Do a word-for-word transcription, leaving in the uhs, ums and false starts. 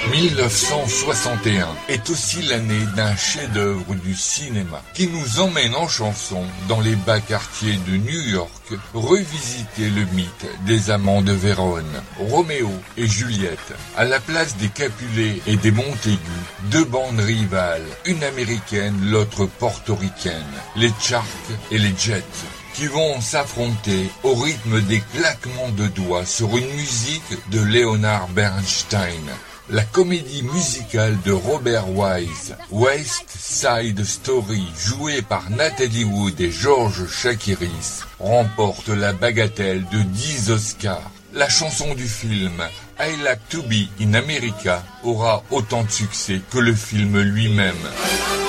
mille neuf cent soixante et un est aussi l'année d'un chef-d'œuvre du cinéma qui nous emmène en chanson dans les bas quartiers de New York revisiter le mythe des amants de Vérone, Roméo et Juliette. À la place des Capulet et des Montaigu, deux bandes rivales, une américaine, l'autre portoricaine, les Sharks et les Jets, qui vont s'affronter au rythme des claquements de doigts sur une musique de Leonard Bernstein. La comédie musicale de Robert Wise, West Side Story, jouée par Natalie Wood et George Chakiris, remporte la bagatelle de dix Oscars. La chanson du film I Like to Be in America aura autant de succès que le film lui-même.